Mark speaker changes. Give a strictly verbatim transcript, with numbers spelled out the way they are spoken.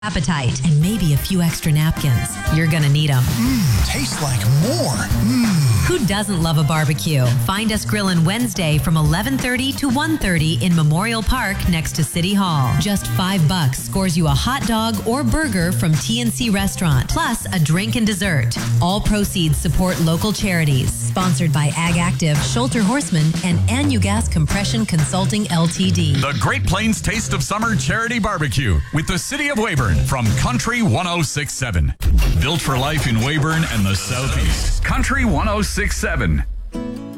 Speaker 1: appetite, and maybe a few extra napkins. You're gonna need them.
Speaker 2: Mmm, tastes like more. Mmm.
Speaker 1: Who doesn't love a barbecue? Find us grilling Wednesday from eleven thirty to one thirty in Memorial Park next to City Hall. Just five bucks scores you a hot dog or burger from T N C Restaurant, plus a drink and dessert. All proceeds support local charities. Sponsored by Ag Active, Schulter Horseman, and Anugas Compression Consulting L T D.
Speaker 3: The Great Plains Taste of Summer Charity Barbecue with the City of Weyburn from Country one oh six point seven. Built for life in Weyburn and the Southeast. Country one oh six point seven.